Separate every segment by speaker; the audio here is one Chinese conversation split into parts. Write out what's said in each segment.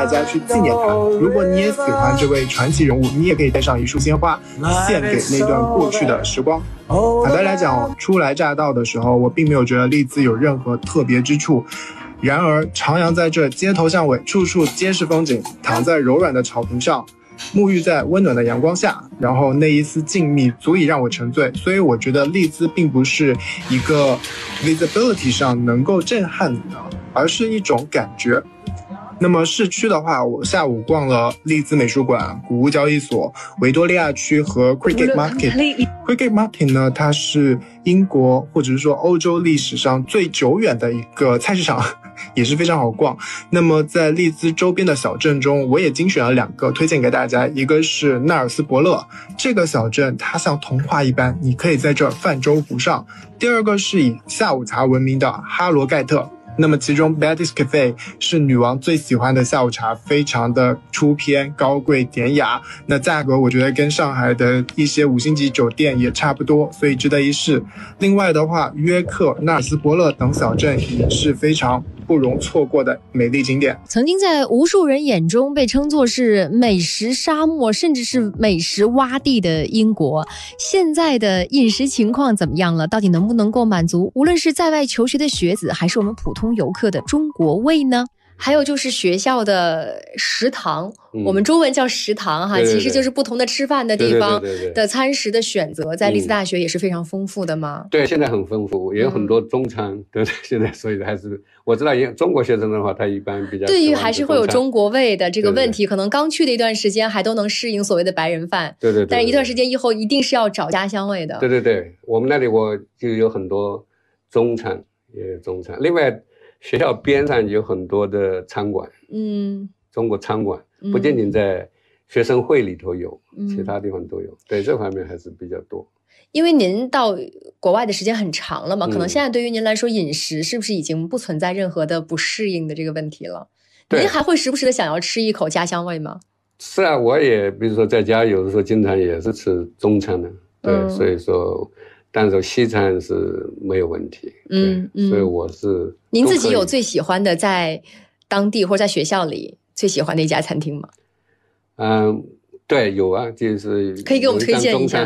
Speaker 1: 大家去纪念他。如果你也喜欢这位传奇人物，你也可以带上一束鲜花，献给那段过去的时光。坦白来讲，初来乍到的时候，我并没有觉得利兹有任何特别之处。然而，徜徉在这街头巷尾，处处皆是风景，躺在柔软的草坪上，沐浴在温暖的阳光下，然后那一丝静谧足以让我沉醉。所以我觉得利兹并不是一个 visibility 上能够震撼你的，而是一种感觉。那么市区的话，我下午逛了利兹美术馆、谷物交易所、维多利亚区和 Cricket Market。Cricket Market 呢，它是英国或者是说欧洲历史上最久远的一个菜市场，也是非常好逛。那么在利兹周边的小镇中，我也精选了2个推荐给大家，一个是纳尔斯伯勒，这个小镇它像童话一般，你可以在这儿泛舟湖上。第二个是以下午茶闻名的哈罗盖特。那么其中 Betty's Cafe 是女王最喜欢的下午茶，非常的出片、高贵、典雅。那价格我觉得跟上海的一些5星级酒店也差不多，所以值得一试。另外的话，约克、纳尔斯伯勒等小镇也是非常不容错过的美丽景点。
Speaker 2: 曾经在无数人眼中被称作是美食沙漠，甚至是美食洼地的英国，现在的饮食情况怎么样了？到底能不能够满足无论是在外求学的学子，还是我们普通游客的中国胃呢？还有就是学校的食堂，我们中文叫食堂哈，其实就是不同的吃饭的地方的餐食的选择，在利兹大学也是非常丰富的嘛。
Speaker 3: 对，现在很丰富，也有很多中餐，对对，现在所以还是我知道，中国学生的话，他一般比较
Speaker 2: 对于还是会有中国胃的这个问题，可能刚去的一段时间还都能适应所谓的白人饭，对，但是一段时间以后一定是要找家乡味的。
Speaker 3: 对，我们那里我就有很多中餐，也有中餐，另外。学校边上有很多的餐馆，中国餐馆不仅仅在学生会里头有，其他地方都有，对这方面还是比较多。
Speaker 2: 因为您到国外的时间很长了嘛，可能现在对于您来说，饮食是不是已经不存在任何的不适应的这个问题了？您还会时不时的想要吃一口家乡味吗？
Speaker 3: 是啊，我也比如说在家有的时候经常也是吃中餐的，对，所以说。但是西餐是没有问题，所以我是。
Speaker 2: 您自己有最喜欢的在当地或者在学校里最喜欢的一家餐厅吗？
Speaker 3: 对，有啊，就是
Speaker 2: 可以给我们推荐一下。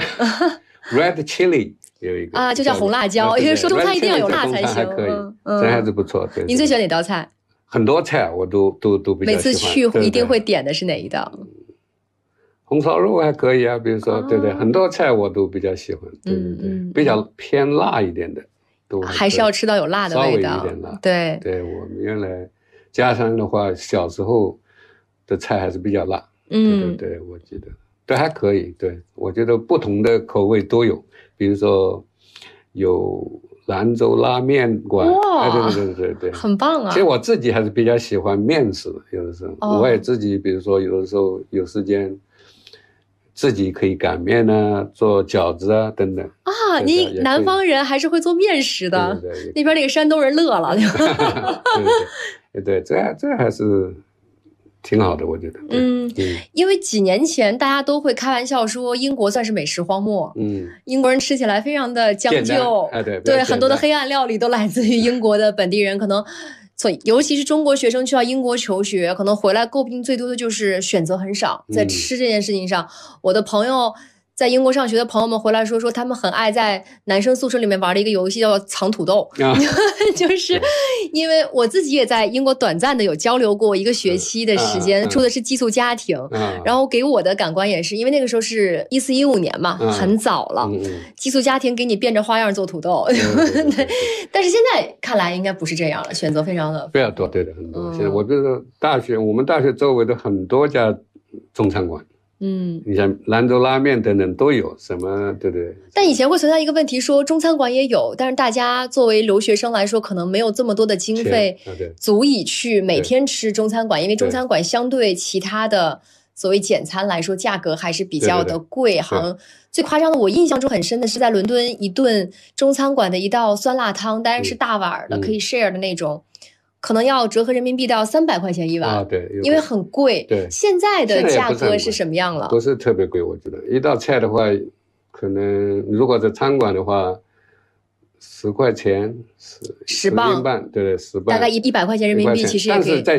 Speaker 3: Red Chili 有一个
Speaker 2: 啊，就叫红辣椒，因为说中餐一定要有辣才行。
Speaker 3: 还可以，这还是不错。对。
Speaker 2: 您最喜欢哪道菜？
Speaker 3: 很多菜我都比较喜欢。
Speaker 2: 每次去一定会点的是哪一道？
Speaker 3: 红烧肉还可以啊，比如说，对，很多菜我都比较喜欢，对，比较偏辣一点的，都
Speaker 2: 还是要吃到有辣的味道，
Speaker 3: 稍微一点辣。
Speaker 2: 对，
Speaker 3: 我们原来家乡的话，小时候的菜还是比较辣，对，我记得，对，还可以，对，我觉得不同的口味都有，比如说有兰州拉面馆，对，
Speaker 2: 很棒啊。
Speaker 3: 其实我自己还是比较喜欢面食的，有的时候我也自己，比如说有的时候有时间。自己可以擀面啊，做饺子啊，等等
Speaker 2: 啊。你南方人还是会做面食的，对，那边那个山东人乐了。
Speaker 3: 对，这还是挺好的，我觉得。
Speaker 2: 因为几年前大家都会开玩笑说英国算是美食荒漠，英国人吃起来非常的讲究，对，很多的黑暗料理都来自于英国的本地人，可能。所以，尤其是中国学生去到英国求学，可能回来诟病最多的就是选择很少，在吃这件事情上。我的朋友在英国上学的朋友们回来说他们很爱在男生宿舍里面玩的一个游戏叫藏土豆，就是因为我自己也在英国短暂的有交流过1个学期的时间，住的是寄宿家庭，然后给我的感官也是，因为那个时候是14、15年嘛，很早了，寄宿家庭给你变着花样做土豆，但是现在看来应该不是这样了，选择非常的
Speaker 3: 多，对的，很多。现在我觉得我们大学周围的很多家中餐馆。你像兰州拉面等等都有，什么对。
Speaker 2: 但以前会存在一个问题，说中餐馆也有，但是大家作为留学生来说，可能没有这么多的经费足以去每天吃中餐馆，因为中餐馆相对其他的所谓简餐来说，价格还是比较的贵。好像最夸张的，我印象中很深的是在伦敦一顿中餐馆的一道酸辣汤，当然是大碗的，可以 share 的那种。可能要折合人民币到300块钱一碗
Speaker 3: 对，
Speaker 2: 因为很贵。
Speaker 3: 对，
Speaker 2: 现在的价格是什么样了？
Speaker 3: 不是特别贵，我觉得一道菜的话，可能如果在餐馆的话，10块钱，10磅，对，10磅，
Speaker 2: 大概100块钱人民币，其实也可以。